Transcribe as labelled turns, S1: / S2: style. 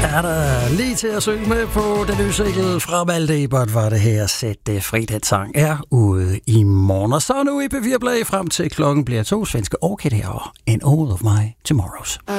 S1: er der lige til at synge med på den nye single fra Malte Ebert, var det her. Sæt det fri, den sang er ude i morgen. Og så nu i P4 Play frem til klokken bliver 2 svenske orkidéer og An All of My Tomorrows.